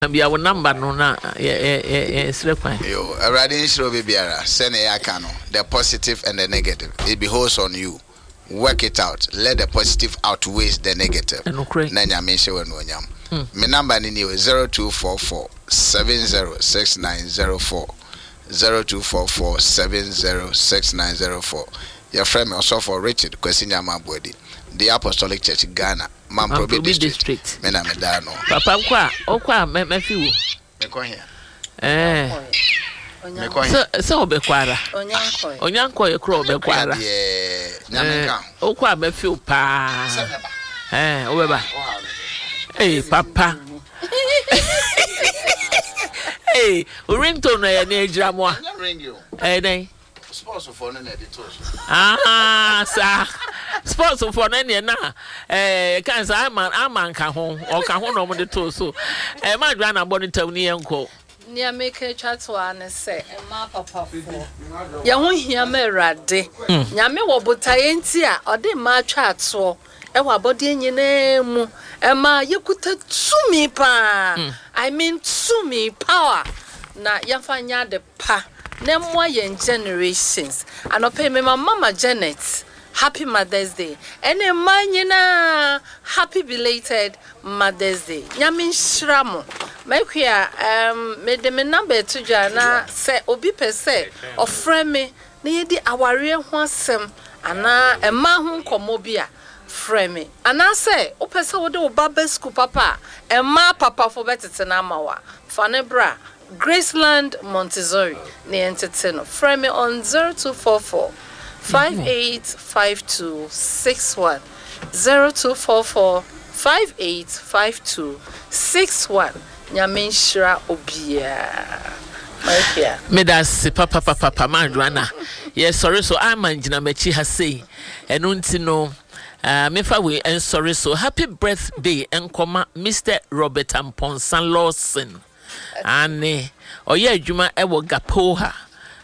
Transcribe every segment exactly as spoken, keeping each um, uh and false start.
Be our number no na yes rekwan. Yo, already show be biara. Send a cano. The positive and the negative. It beholds on you. Work it out. Let the positive outweigh the negative. Nanya mention when nyam. My number ni is zero two four four seven zero six nine zero four zero two four four seven zero six nine zero four. Your friend also for Richard Kwesinya Mabodi. The Apostolic Church Ghana, Mamprobi District. Mena medano. Papa kwa, okwa me me fi wo. Me ko here. Eh. Me ko here. So so obekwara. Onyanko. Onyanko ye kro obekwara. Eh, nyamenka. Okwa me fi pa. Eh, obeba. Eh, papa. Eh, ringtone na ye na ejira mo a. Ring you. Eh, den. Sports for no na editor. Ah, sa. Sports for nene na eh kan sa man aman ka ho o ka ho no mo de to so eh ma dwa na boni tam ni enko ni ameke chatwa na se e ma papa fo ye ho hia ma erade nyame wo botaye nti a ode ma atwa ato e wa bode nyina mu e ma yekuta tumi pa I mean tumi power na yafanya de pa na mo yen generations anope me mama Janet. Happy Mother's Day. And a manina happy belated Mother's Day. Yamin Shramo. Make here um made them a number to Jana say obi per se or friend me near the aware wasem ana a mahun komobia friend me. And I say, O Pesa would do babesku papa and ma papa for better than Amawa. Fanebra Graceland Montessori near entertainer. Friend me on zero two four four. Five eight five two six one zero two four four five eight five two six one. Nyamenshira obia. Maria. Medas papa papa papa mandwana. Yes, sorry so I'm manjina mechi ha say. Enunti no uh mefa we and sorry so happy birthday enkoma Mister Robert Amponsan Lawson. Ane oye adwuma e wo gapoha.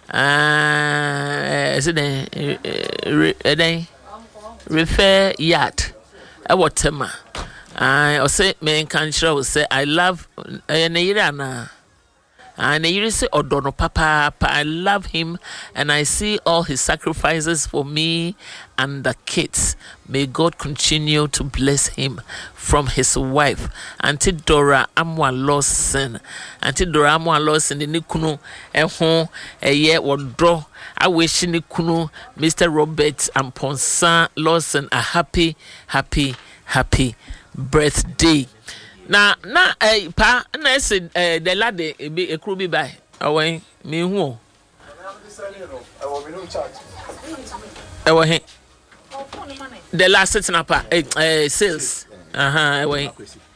Ah, is it a refer yacht? I what tema. I say, man, can show say, I love a Nairana. And you say, oh, Dono Papa, I love him, and I see all his sacrifices for me and the kids. May God continue to bless him from his wife, Auntie Dora Amwa Lawson. Auntie Dora Amwa Lawson, the Nikunu, a home, a year or draw. I wish Nikunu, Mister Robert Amponsan Lawson, a happy, happy, happy birthday. Na na eh pa na say eh the lad e be e kru bi bai awen me hu o e wo he the last sitting up eh sales aha awen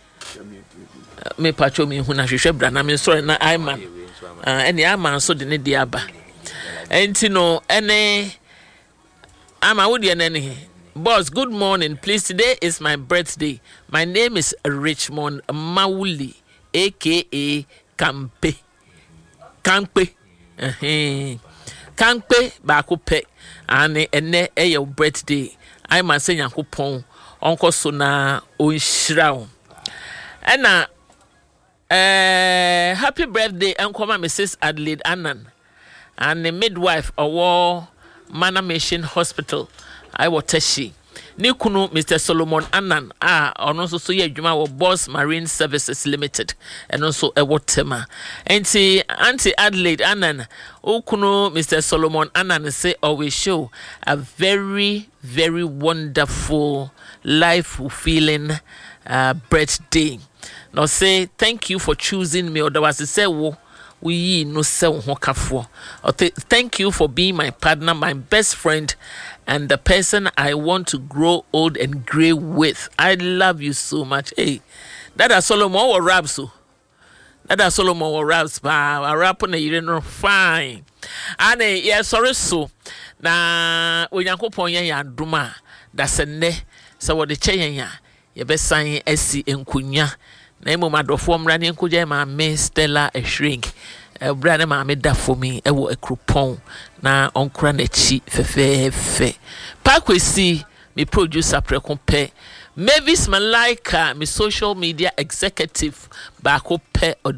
me pacho me hu na hwehwe bra na me sorry na I man ah ene I man so de ne dia aba enti no ene ama wo de ne Boss, good morning. Please, today is my birthday. My name is Richmond Mauli, aka Kampe. Kampe. Uh-huh. Kampe bakupe. Ane ene e your birthday. I must say yankupon. Uncle Sona Unshrao. Ena eh happy birthday, Uncle Missus Adelaide Annan. And the midwife of War Manor Mission Hospital. I will teshi. Ni kunu Mister Solomon Annan ah ono so so ye adwuma wo Boss Marine Services Limited and also e wotema. Enti Auntie Adelaide Annan o kunu Mister Solomon Annan say always show a very very wonderful life fulfilling uh, birthday. Now say thank you for choosing me. Or there was to say wo we no se ho kafo. Thank you for being my partner, my best friend, and the person I want to grow old and gray with. I love you so much. Hey, that is Solomon or Rabso. That is Solomon or Rabs. I rap on a you know fine. And yeah, sorry so. Na when you go ya duma. That's a ne. So what the chenya ya best sign esi enkunya. Na imo madofo mrani nkuja ma me Stella a shrink. E brane ma me da for me e wo ekropon na onkra na chi fefefe. Pa kwesi me producer prekompe. Mavis Malaika me social media executive ba ko pe